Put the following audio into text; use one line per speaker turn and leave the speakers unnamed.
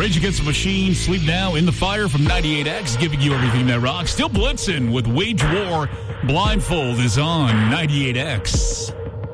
Rage Against the Machine, Sleep Now, In the Fire from 98X, giving you everything that rocks. Still blitzing with Wage War. Blindfold is on 98X.